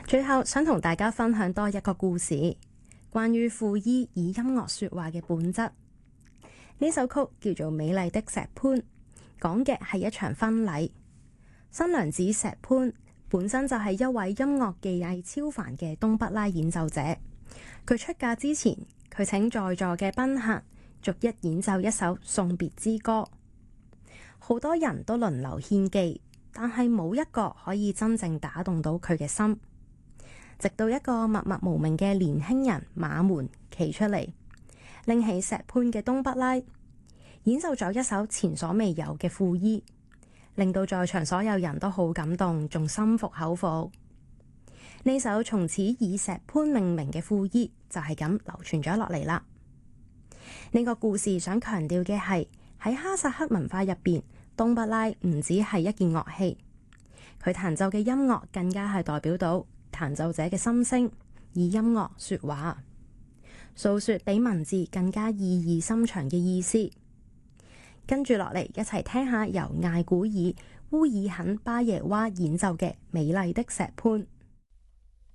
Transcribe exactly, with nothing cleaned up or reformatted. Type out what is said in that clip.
最後想同大家分享多一個故事，關於傅伊以音樂說話嘅本質。呢首曲叫做《美麗的石潘》，講嘅係一場婚禮。新娘子石潘本身就係一位音樂技藝超凡嘅東北拉演奏者。佢出嫁之前，佢請在座嘅賓客逐一演奏一首送別之歌。好多人都輪流獻技，但係冇一個可以真正打動到佢嘅心。直到一個默默無名嘅年輕人馬門企出嚟，拎起石潘嘅東北拉，演奏咗一首前所未有嘅傅伊，令到在場所有人都好感動，仲心服口服。呢首從此以石潘命名嘅傅伊就係咁流傳咗落嚟啦。呢個故事想強調嘅係喺哈薩克文化入邊，東北拉唔止係一件樂器，佢彈奏嘅音樂更加係代表到彈奏者嘅心聲，以音樂說話，訴說比文字更加意義深長嘅意思。跟住落嚟，一齊聽下由艾古爾烏爾肯巴耶娃演奏嘅《美麗的石潘》。